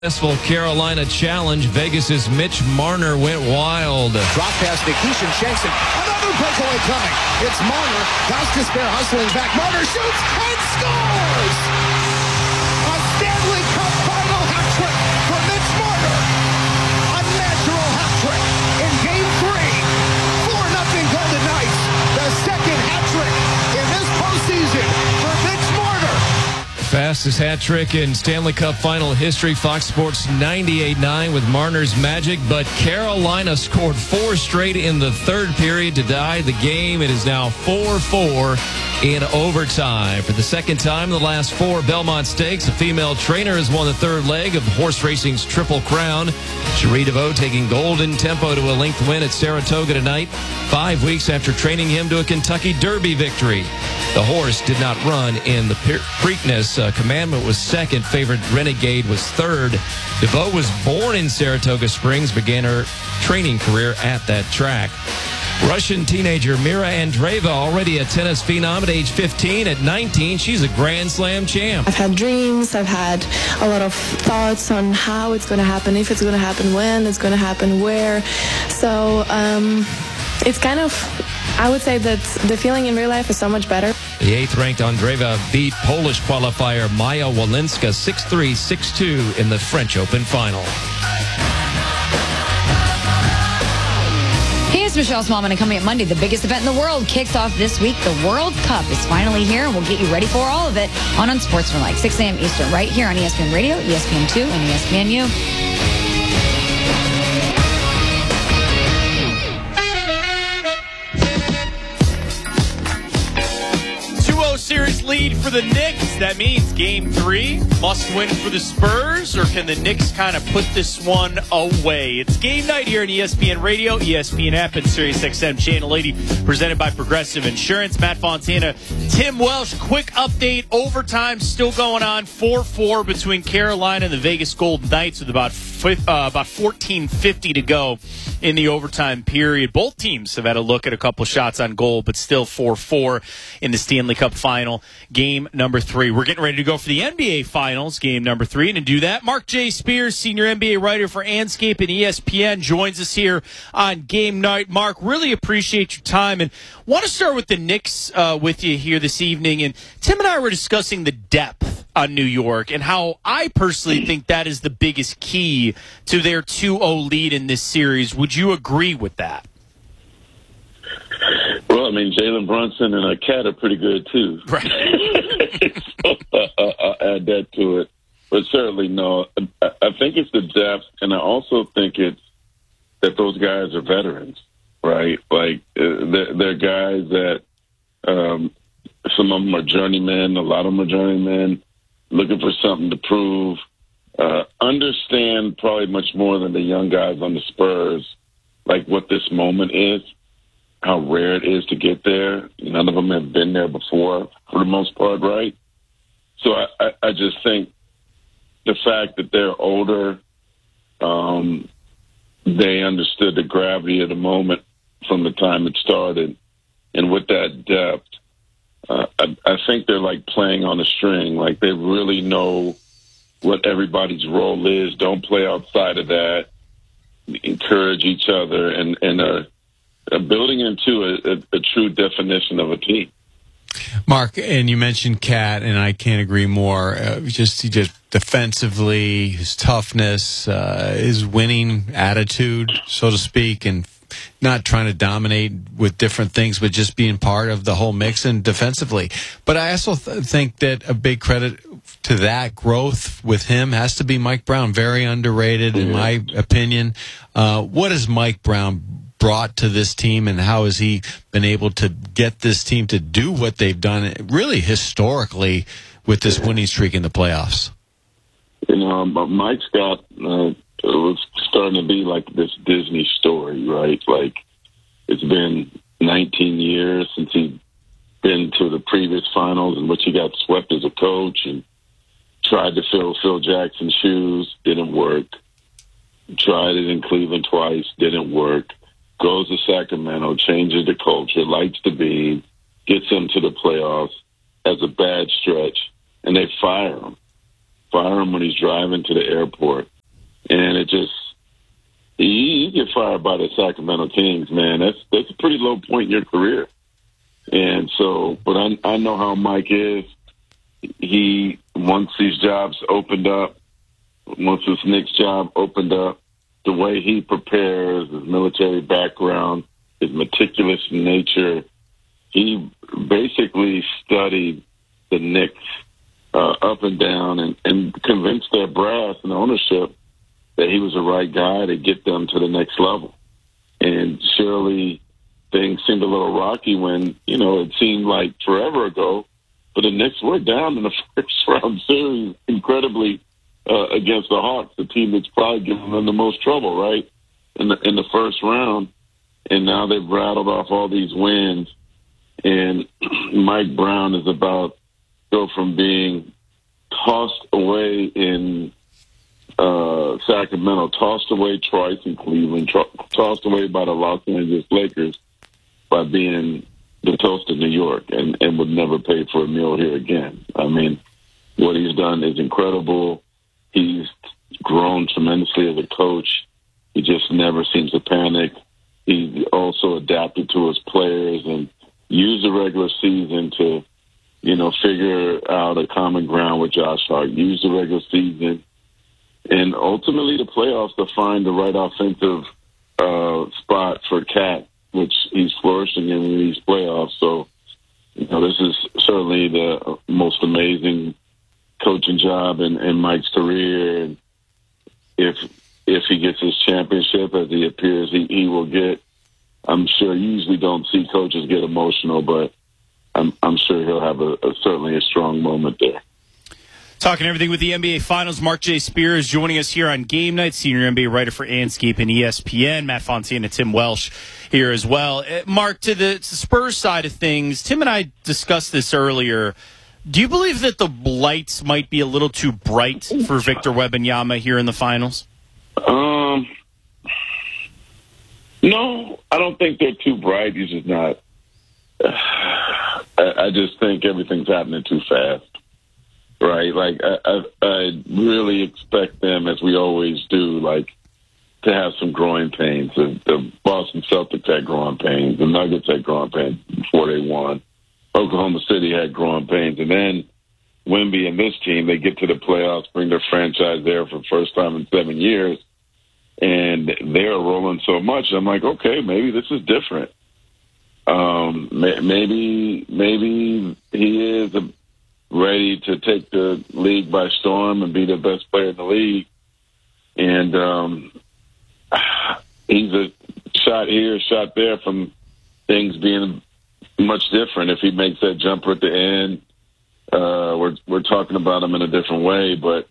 Successful Carolina challenge. Vegas's Mitch Marner went wild. Drop pass to Keishan Shanks. Another breakaway coming. It's Marner. Gostisbehere hustling back. Marner shoots and scores! A Stanley Cup final hat trick for Mitch Marner. A natural hat trick in Game 3. 4-0 Golden Knights. The second hat trick in this postseason for Mitch Marner. Fastest hat trick in Stanley Cup final history. Fox Sports 98.9 with Marner's magic, but Carolina scored 4 straight in the third period to tie the game. It is now 4-4 in overtime. For the second time in the last 4 Belmont Stakes, a female trainer has won the third leg of horse racing's Triple Crown. Cherie DeVoe taking Golden Tempo to a length win at Saratoga tonight, 5 weeks after training him to a Kentucky Derby victory. The horse did not run in the Preakness. Commandment was second. Favorite Renegade was third. DeVoe was born in Saratoga Springs, began her training career at that track. Russian teenager Mira Andreeva, already a tennis phenom at age 15. At 19, she's a Grand Slam champ. I've had dreams. I've had a lot of thoughts on how it's going to happen, if it's going to happen, when it's going to happen, where. So it's kind of, I would say that the feeling in real life is so much better. The 8th-ranked Andreeva beat Polish qualifier Maja Walinska 6-3, 6-2 in the French Open final. Here's Michelle Smallman, and coming up Monday, the biggest event in the world kicks off this week. The World Cup is finally here, and we'll get you ready for all of it on Unsportsmanlike, 6 a.m. Eastern, right here on ESPN Radio, ESPN2, and ESPNU. 2-0 series lead for the Knicks. That means Game 3 must win for the Spurs, or can the Knicks kind of put this one away? It's game night here on ESPN Radio, ESPN app, and SiriusXM Channel 80, presented by Progressive Insurance. Matt Fontana, Tim Welsh, quick update. Overtime still going on, 4-4 between Carolina and the Vegas Golden Knights with about 14:50 to go in the overtime period. Both teams have had a look at a couple shots on goal, but still 4-4 in the Stanley Cup final, game number 3. We're getting ready to go for the NBA Finals, game number 3. And to do that, Mark J. Spears, senior NBA writer for Anscape and ESPN, joins us here on game night. Mark, really appreciate your time. And want to start with the Knicks with you here this evening. And Tim and I were discussing the depth on New York and how I personally think that is the biggest key to their 2-0 lead in this series. Would you agree with that? Well, I mean, Jalen Brunson and Cat are pretty good, too. Right. So, I'll add that to it. But certainly, no. I think it's the depth, and I also think it's that those guys are veterans, right? Like, they're guys that some of them are journeymen, a lot of them are journeymen, looking for something to prove. Understand probably much more than the young guys on the Spurs, like what this moment is, how rare it is to get there. None of them have been there before, for the most part, right? So I just think the fact that they're older, they understood the gravity of the moment from the time it started. And with that depth, I think they're like playing on a string. Like they really know what everybody's role is. Don't play outside of that. Encourage each other and building into a true definition of a team. Mark, and you mentioned Cat, and I can't agree more. He just defensively, his toughness, his winning attitude, so to speak, and not trying to dominate with different things, but just being part of the whole mix and defensively. But I also think that a big credit to that growth with him has to be Mike Brown. Very underrated, in my opinion. What has Mike Brown brought to this team, and how has he been able to get this team to do what they've done really historically with this winning streak in the playoffs? Mike's got it was starting to be like this Disney story, right? Like it's been 19 years since he's been to the previous finals in which he got swept as a coach and tried to fill Phil Jackson's shoes, didn't work. Tried it in Cleveland twice, didn't work. Goes to Sacramento, changes the culture, lights the beam, gets them to the playoffs, has a bad stretch, and they fire him. Fire him when he's driving to the airport. it just you get fired by the Sacramento Kings, man. That's a pretty low point in your career. And so, but I know how Mike is. He once these jobs opened up, once this Knicks job opened up, the way he prepares, his military background, his meticulous nature, he basically studied the Knicks up and down and convinced their brass and ownership that he was the right guy to get them to the next level. And surely things seemed a little rocky when, it seemed like forever ago, but the Knicks were down in the first round series incredibly against the Hawks, the team that's probably given them the most trouble, right, in the first round. And now they've rattled off all these wins. And Mike Brown is about to go from being tossed away in Sacramento, tossed away twice in Cleveland, tossed away by the Los Angeles Lakers by being the toast of New York and would never pay for a meal here again. I mean, what he's done is incredible. He's grown tremendously as a coach. He just never seems to panic. He's also adapted to his players and used the regular season to, figure out a common ground with Josh Hart. Use the regular season and ultimately the playoffs to find the right offensive spot for Cat, which he's flourishing in these playoffs. So, this is certainly the most amazing coaching job in Mike's career. And if he gets his championship, as he appears he will get, I'm sure you usually don't see coaches get emotional, but I'm sure he'll have certainly a strong moment there. Talking everything with the NBA Finals, Mark J. Spears joining us here on Game Night, senior NBA writer for Anscape and ESPN. Matt Fontaine and Tim Welsh here as well. Mark, to the Spurs side of things, Tim and I discussed this earlier. Do you believe that the lights might be a little too bright for Victor Wembanyama here in the Finals? No, I don't think they're too bright. He's just not. I just think everything's happening too fast. Right, like I really expect them, as we always do, to have some growing pains. The Boston Celtics had growing pains. The Nuggets had growing pains before they won. Oklahoma City had growing pains, and then Wemby and this team, they get to the playoffs, bring their franchise there for the first time in 7 years, and they're rolling so much. I'm like, okay, maybe this is different. Maybe he is ready to take the league by storm and be the best player in the league. And he's a shot here, shot there from things being much different. If he makes that jumper at the end, we're talking about him in a different way. But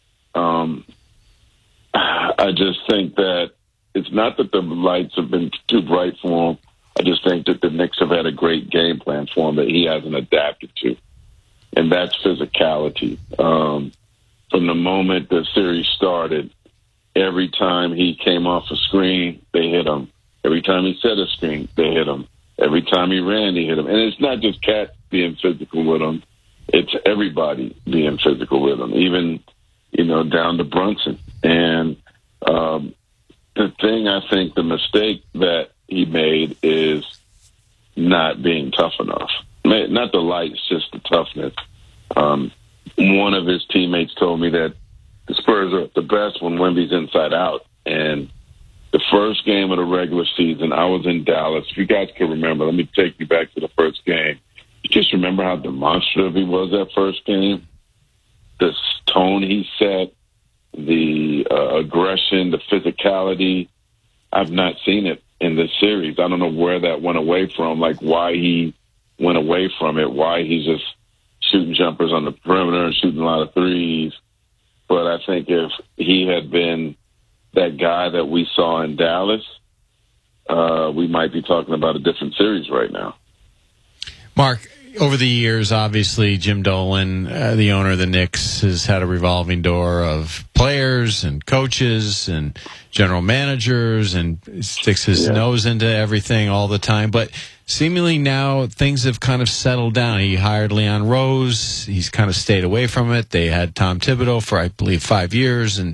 I just think that it's not that the lights have been too bright for him. I just think that the Knicks have had a great game plan for him that he hasn't adapted to. And that's physicality. From the moment the series started, every time he came off a screen, they hit him. Every time he set a screen, they hit him. Every time he ran, they hit him. And it's not just Cat being physical with him. It's everybody being physical with him, even, down to Brunson. And the thing, I think, the mistake that he made is not being tough enough. Not the lights, just the toughness. One of his teammates told me that the Spurs are the best when Wemby's inside out. And the first game of the regular season, I was in Dallas. If you guys can remember, let me take you back to the first game. You just remember how demonstrative he was that first game? The tone he set, the aggression, the physicality. I've not seen it in this series. I don't know where that went away from, why he went away from it, why he's just shooting jumpers on the perimeter and shooting a lot of threes. But I think if he had been that guy that we saw in Dallas, we might be talking about a different series right now. Mark, over the years, obviously, Jim Dolan, the owner of the Knicks, has had a revolving door of players and coaches and general managers and sticks his nose into everything all the time. But seemingly now things have kind of settled down. He hired Leon Rose. He's kind of stayed away from it. They had Tom Thibodeau for, I believe, 5 years, and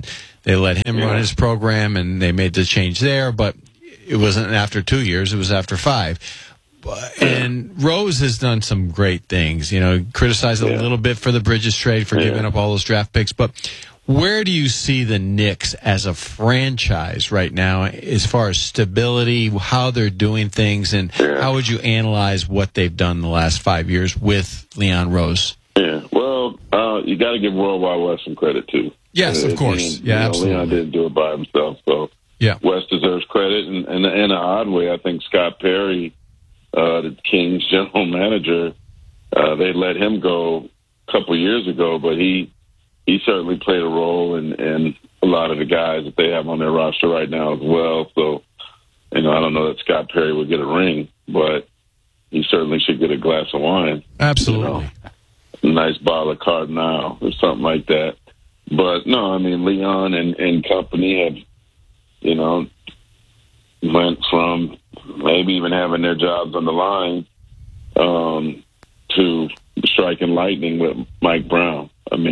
They let him run his program, and they made the change there, but it wasn't after 2 years. It was after 5. And Rose has done some great things. Criticized a little bit for the Bridges trade for giving up all those draft picks. But where do you see the Knicks as a franchise right now as far as stability, how they're doing things, and how would you analyze what they've done the last 5 years with Leon Rose? Yeah, well, you got to give World Wide Wes some credit, too. Yes, of course. Absolutely. Leon didn't do it by himself, so Wes deserves credit. And in an odd way, I think Scott Perry, the Kings general manager, they let him go a couple years ago, but he certainly played a role in a lot of the guys that they have on their roster right now as well. So, I don't know that Scott Perry would get a ring, but he certainly should get a glass of wine. Absolutely. A nice bottle of Cardinal or something like that. But, no, Leon and company have, went from maybe even having their jobs on the line to striking lightning with Mike Brown.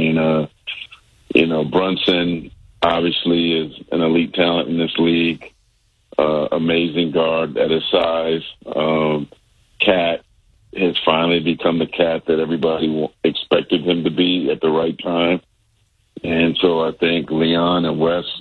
Brunson obviously is an elite talent in this league, amazing guard at his size. Cat has finally become the Cat that everybody expected him to be at the right time. And so I think Leon and Wes